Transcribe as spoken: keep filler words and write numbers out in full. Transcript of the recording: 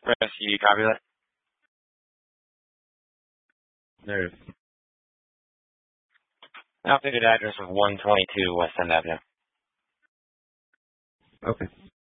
Chris, you copy that? There it is. Updated address of one twenty-two West End Avenue. Okay.